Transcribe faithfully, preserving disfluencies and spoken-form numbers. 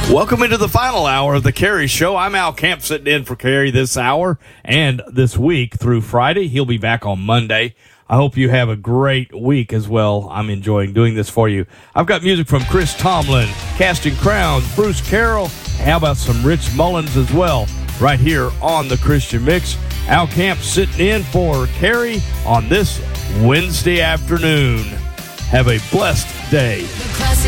Welcome into the final hour of the Carey Show. I'm Al Camp sitting in for Carey this hour and this week through Friday. He'll be back on Monday. I hope you have a great week as well. I'm enjoying doing this for you. I've got music from Chris Tomlin, Casting Crowns, Bruce Carroll. How about some Rich Mullins as well right here on the Christian Mix. Al Camp sitting in for Carey on this Wednesday afternoon. Have a blessed day.